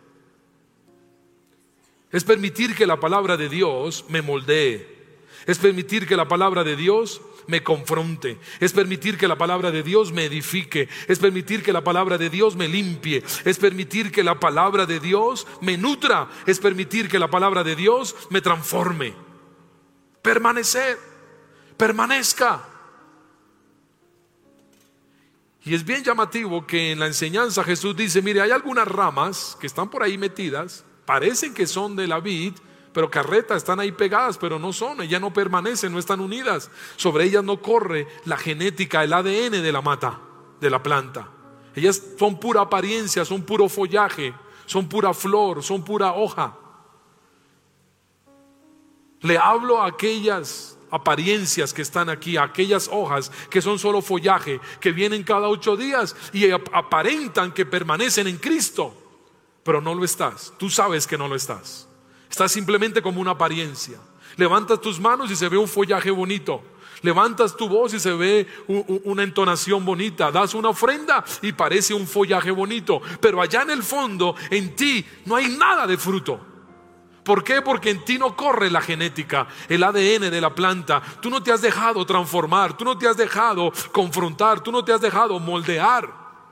Es permitir que la palabra de Dios me moldee. Es permitir que la palabra de Dios me confronte. Es permitir que la palabra de Dios me edifique. Es permitir que la palabra de Dios me limpie. Es permitir que la palabra de Dios me nutra. Es permitir que la palabra de Dios me transforme. Permanecer. Permanezca. Y es bien llamativo que en la enseñanza Jesús dice, mire, hay algunas ramas que están por ahí metidas, parecen que son de la vid, pero carreta, están ahí pegadas, pero no son, ellas no permanecen, no están unidas. Sobre ellas no corre la genética, el A D N de la mata, de la planta. Ellas son pura apariencia, son puro follaje, son pura flor, son pura hoja. Le hablo a aquellas apariencias que están aquí, a aquellas hojas que son solo follaje, que vienen cada ocho días y aparentan que permanecen en Cristo, pero no lo estás. Tú sabes que no lo estás. Estás simplemente como una apariencia. Levantas tus manos y se ve un follaje bonito. Levantas tu voz y se ve una entonación bonita. Das una ofrenda y parece un follaje bonito, pero allá en el fondo, en ti no hay nada de fruto. ¿Por qué? Porque en ti no corre la genética, el A D N de la planta. Tú no te has dejado transformar, tú no te has dejado confrontar, tú no te has dejado moldear.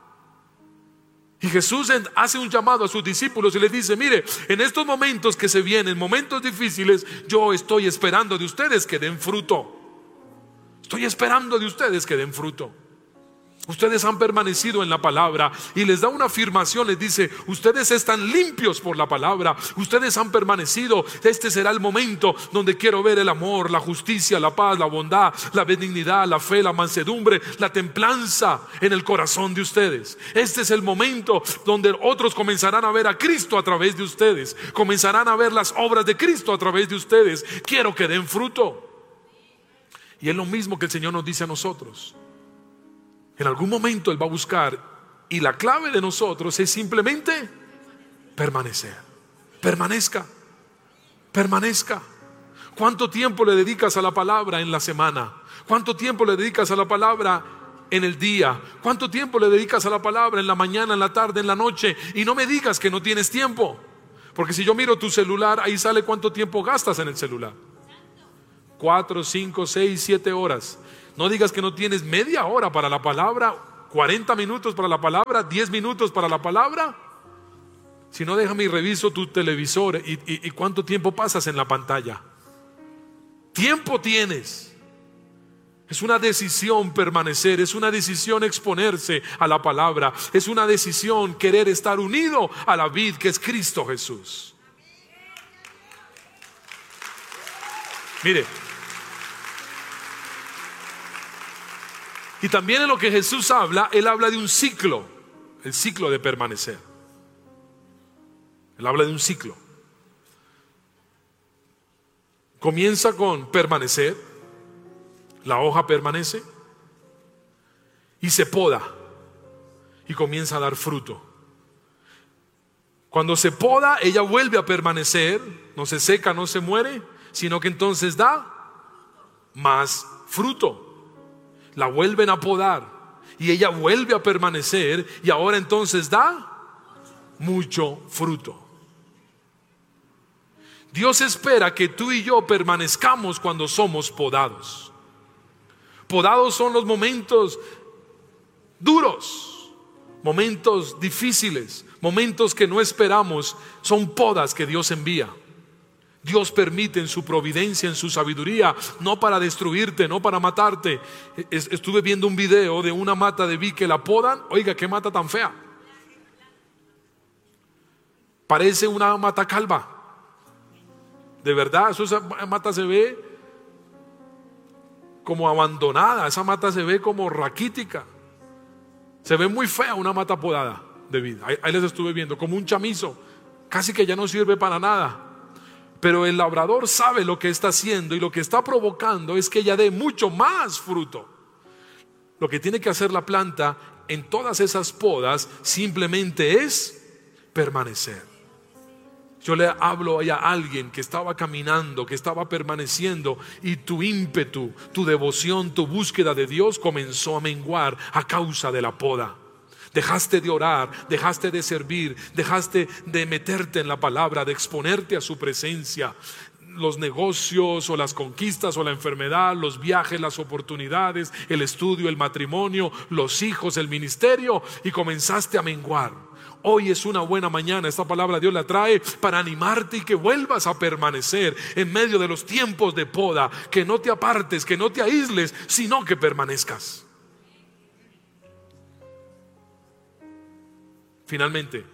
Y Jesús hace un llamado a sus discípulos y les dice, mire, en estos momentos que se vienen, momentos difíciles, yo estoy esperando de ustedes que den fruto. Estoy esperando de ustedes que den fruto. Ustedes han permanecido en la palabra y les da una afirmación, les dice, ustedes están limpios por la palabra, ustedes han permanecido. Este será el momento donde quiero ver el amor, la justicia, la paz, la bondad, la benignidad, la fe, la mansedumbre, la templanza en el corazón de ustedes. Este es el momento donde otros comenzarán a ver a Cristo a través de ustedes, comenzarán a ver las obras de Cristo a través de ustedes. Quiero que den fruto. Y es lo mismo que el Señor nos dice a nosotros. En algún momento Él va a buscar, y la clave de nosotros es simplemente permanecer. Permanezca, permanezca. ¿Cuánto tiempo le dedicas a la palabra en la semana? ¿Cuánto tiempo le dedicas a la palabra en el día? ¿Cuánto tiempo le dedicas a la palabra en la mañana, en la tarde, en la noche? Y no me digas que no tienes tiempo, porque si yo miro tu celular, ahí sale cuánto tiempo gastas en el celular. Cuatro, cinco, seis, siete horas. No digas que no tienes media hora para la palabra, cuarenta minutos para la palabra, diez minutos para la palabra. Si no, déjame y reviso tu televisor y, y, y cuánto tiempo pasas en la pantalla. Tiempo tienes. Es una decisión permanecer, es una decisión exponerse a la palabra, es una decisión querer estar unido a la vid que es Cristo Jesús. Mire, y también en lo que Jesús habla, Él habla de un ciclo, el ciclo de permanecer. Él habla de un ciclo. Comienza con permanecer, la hoja permanece y se poda y comienza a dar fruto. Cuando se poda, ella vuelve a permanecer, no se seca, no se muere, sino que entonces da más fruto. La vuelven a podar y ella vuelve a permanecer y ahora entonces da mucho fruto. Dios espera que tú y yo permanezcamos cuando somos podados. Podados son los momentos duros, momentos difíciles, momentos que no esperamos. Son podas que Dios envía. Dios permite en su providencia, en su sabiduría, no para destruirte, no para matarte. Estuve viendo un video de una mata de vid que la podan. Oiga, qué mata tan fea. Parece una mata calva. De verdad, esa mata se ve como abandonada, esa mata se ve como raquítica. Se ve muy fea una mata podada de vid. Ahí, ahí les estuve viendo, como un chamizo, casi que ya no sirve para nada. Pero el labrador sabe lo que está haciendo y lo que está provocando es que ella dé mucho más fruto. Lo que tiene que hacer la planta en todas esas podas simplemente es permanecer. Yo le hablo a alguien que estaba caminando, que estaba permaneciendo, y tu ímpetu, tu devoción, tu búsqueda de Dios comenzó a menguar a causa de la poda. Dejaste de orar, dejaste de servir, dejaste de meterte en la palabra, de exponerte a su presencia. Los negocios o las conquistas o la enfermedad, los viajes, las oportunidades, el estudio, el matrimonio, los hijos, el ministerio, y comenzaste a menguar. Hoy es una buena mañana, esta palabra Dios la trae para animarte y que vuelvas a permanecer en medio de los tiempos de poda, que no te apartes, que no te aísles, sino que permanezcas. Finalmente,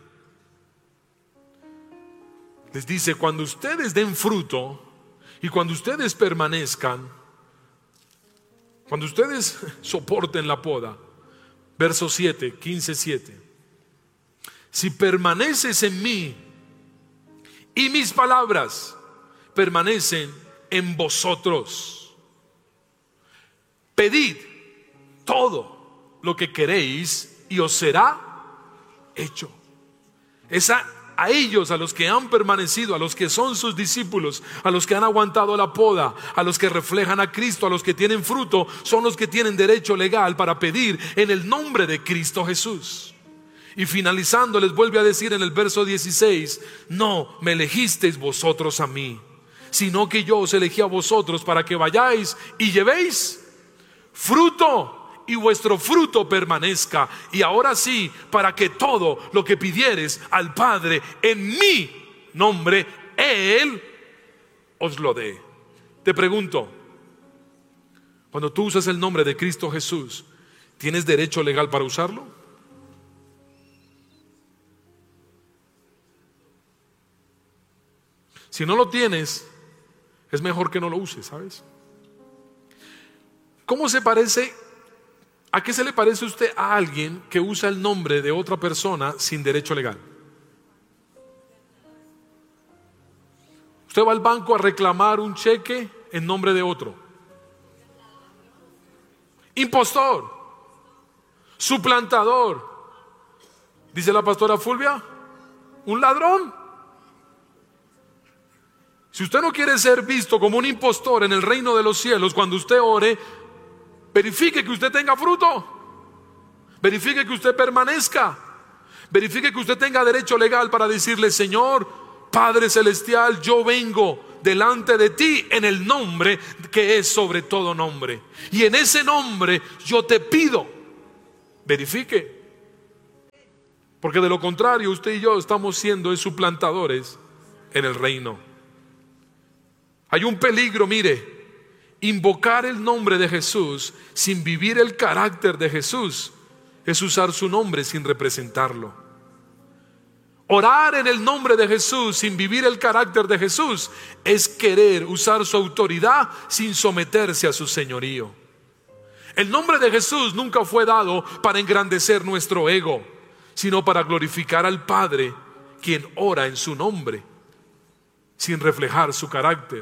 les dice, cuando ustedes den fruto y cuando ustedes permanezcan, cuando ustedes soporten la poda, verso siete, quince siete. Si permaneces en mí y mis palabras permanecen en vosotros, pedid todo lo que queréis y os será hecho. Es a, a ellos, a los que han permanecido, a los que son sus discípulos, a los que han aguantado la poda, a los que reflejan a Cristo, a los que tienen fruto, son los que tienen derecho legal para pedir en el nombre de Cristo Jesús. Y finalizando les vuelve a decir en el verso dieciséis, no me elegisteis vosotros a mí, sino que yo os elegí a vosotros para que vayáis y llevéis fruto y vuestro fruto permanezca. Y ahora sí, para que todo lo que pidieres al Padre en mi nombre, Él os lo dé. Te pregunto, cuando tú usas el nombre de Cristo Jesús, ¿tienes derecho legal para usarlo? Si no lo tienes, es mejor que no lo uses, ¿sabes? ¿Cómo se parece? ¿A qué se le parece usted a alguien que usa el nombre de otra persona sin derecho legal? Usted va al banco a reclamar un cheque en nombre de otro. Impostor, suplantador. Dice la pastora Fulvia, un ladrón. Si usted no quiere ser visto como un impostor en el reino de los cielos, cuando usted ore, verifique que usted tenga fruto. Verifique que usted permanezca. Verifique que usted tenga derecho legal para decirle: Señor, Padre Celestial, yo vengo delante de ti en el nombre que es sobre todo nombre. Y en ese nombre yo te pido, verifique. Porque de lo contrario, usted y yo estamos siendo suplantadores en el reino. Hay un peligro, mire, invocar el nombre de Jesús sin vivir el carácter de Jesús es usar su nombre sin representarlo. Orar en el nombre de Jesús sin vivir el carácter de Jesús es querer usar su autoridad sin someterse a su señorío. El nombre de Jesús nunca fue dado para engrandecer nuestro ego, sino para glorificar al Padre, quien ora en su nombre sin reflejar su carácter.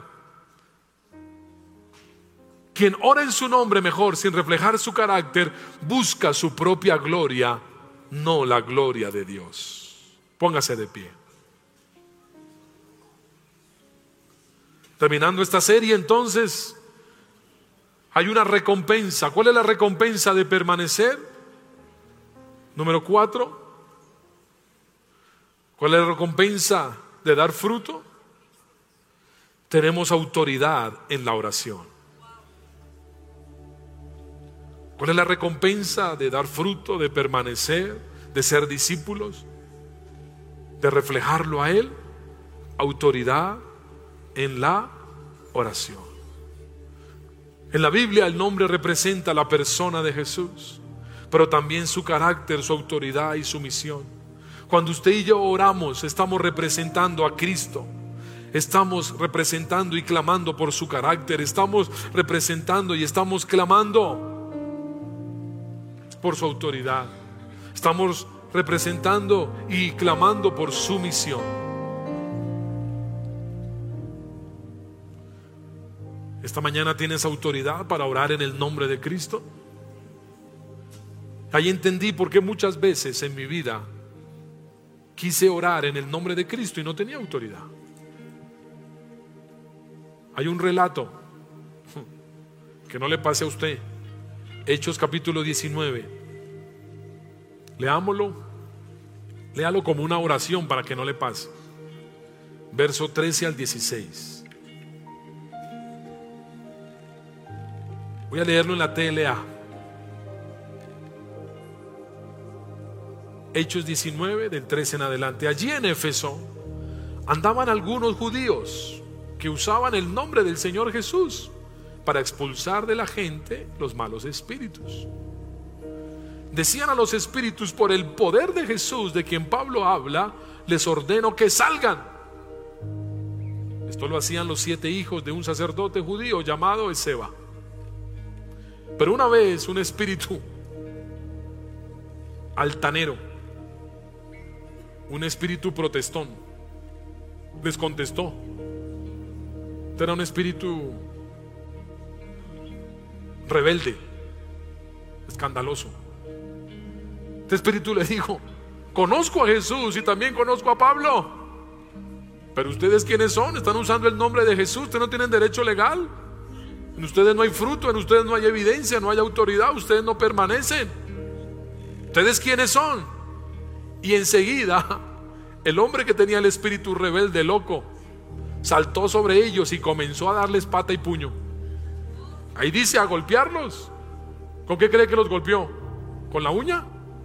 Quien ora en su nombre, mejor, sin reflejar su carácter, busca su propia gloria, no la gloria de Dios. Póngase de pie. Terminando esta serie, entonces, hay una recompensa. ¿Cuál es la recompensa de permanecer? Número cuatro. ¿Cuál es la recompensa de dar fruto? Tenemos autoridad en la oración. ¿Cuál es la recompensa de dar fruto, de permanecer, de ser discípulos, de reflejarlo a Él? Autoridad en la oración. En la Biblia el nombre representa la persona de Jesús, pero también su carácter, su autoridad y su misión. Cuando usted y yo oramos, estamos representando a Cristo. Estamos representando y clamando por su carácter. Estamos representando y estamos clamando por su autoridad. Estamos representando y clamando por su misión. Esta mañana tienes autoridad para orar en el nombre de Cristo. Ahí entendí por qué muchas veces en mi vida quise orar en el nombre de Cristo y no tenía autoridad. Hay un relato que no le pase a usted. Hechos capítulo diecinueve. Leámoslo. Léalo como una oración para que no le pase. Verso trece al dieciséis. Voy a leerlo en la T L A. Hechos diecinueve, del trece en adelante. Allí en Éfeso andaban algunos judíos que usaban el nombre del Señor Jesús para expulsar de la gente los malos espíritus. Decían a los espíritus: por el poder de Jesús, de quien Pablo habla, les ordeno que salgan. Esto lo hacían los siete hijos de un sacerdote judío llamado Esceva. Pero una vez un espíritu altanero, un espíritu protestón, les contestó. Era un espíritu rebelde, escandaloso. Este espíritu le dijo: conozco a Jesús y también conozco a Pablo, pero ustedes ¿quiénes son? Están usando el nombre de Jesús, ustedes no tienen derecho legal. En ustedes no hay fruto, en ustedes no hay evidencia, no hay autoridad, ustedes no permanecen. ¿Ustedes quiénes son? Y enseguida el hombre que tenía el espíritu rebelde, loco, saltó sobre ellos y comenzó a darles pata y puño. Ahí dice, a golpearlos. ¿Con qué cree que los golpeó? ¿Con la uña?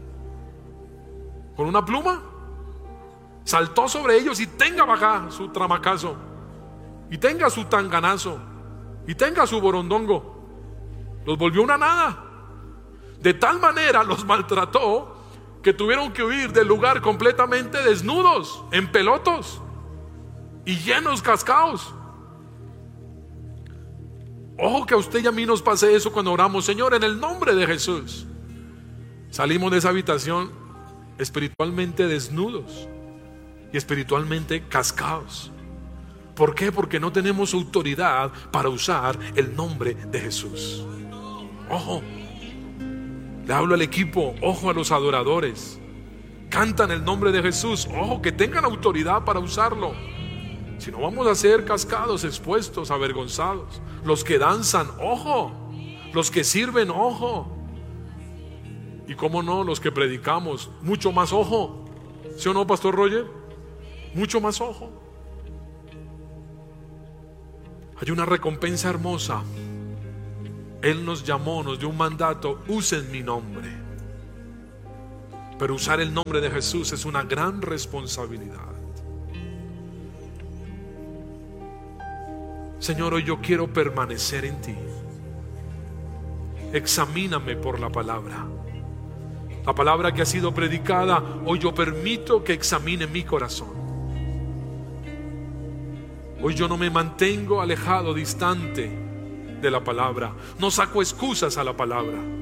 ¿Con una pluma? Saltó sobre ellos y tenga acá su tramacazo, y tenga su tanganazo, y tenga su borondongo. Los volvió una nada. De tal manera los maltrató que tuvieron que huir del lugar completamente desnudos, en pelotos y llenos cascaos. Ojo que a usted y a mí nos pase eso cuando oramos: Señor, en el nombre de Jesús. Salimos de esa habitación espiritualmente desnudos y espiritualmente cascados. ¿Por qué? Porque no tenemos autoridad para usar el nombre de Jesús. Ojo, le hablo al equipo, ojo a los adoradores. Cantan el nombre de Jesús, ojo, que tengan autoridad para usarlo. Si no, vamos a ser cascados, expuestos, avergonzados. Los que danzan, ojo. Los que sirven, ojo. Y cómo no, los que predicamos, mucho más ojo. ¿Sí o no, Pastor Roger? Mucho más ojo. Hay una recompensa hermosa. Él nos llamó, nos dio un mandato: usen mi nombre. Pero usar el nombre de Jesús es una gran responsabilidad. Señor, hoy yo quiero permanecer en ti. Examíname por la palabra. La palabra que ha sido predicada, hoy yo permito que examine mi corazón. Hoy yo no me mantengo alejado, distante de la palabra. No saco excusas a la palabra.